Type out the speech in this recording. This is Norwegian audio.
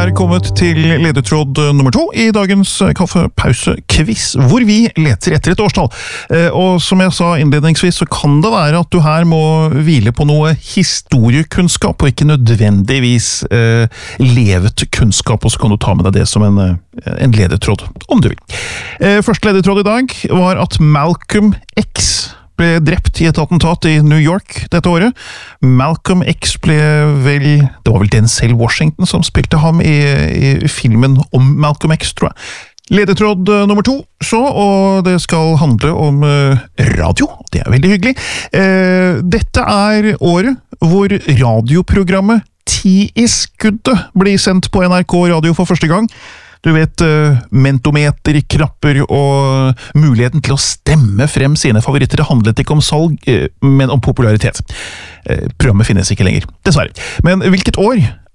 kommet til ledetråd nummer 2 i dagens kaffepause-quiz, hvor vi leter etter et årstall. Og som jeg sa innledningsvis, så kan det være at du her må hvile på noe historiekunnskap, og ikke nødvendigvis levet kunnskap, og så kan du ta med deg det som en ledetråd, om du vil. Første ledetråd i dag var at Malcolm X ble drept i et attentat i New York dette året. Malcolm X det var vel Denzel Washington som spilte ham i filmen om Malcolm X, tror jeg. Ledetråd nummer 2, og det skal handle om radio. Det er veldig hyggelig. Dette er året hvor radioprogrammet 10 i skuddet blir sendt på NRK Radio for første gang. Du vet, mentometer, knapper og muligheten til å stemme frem sine favoritter. Det handlet ikke om salg, men om popularitet. Programmet finnes ikke lenger, dessverre. Men hvilket år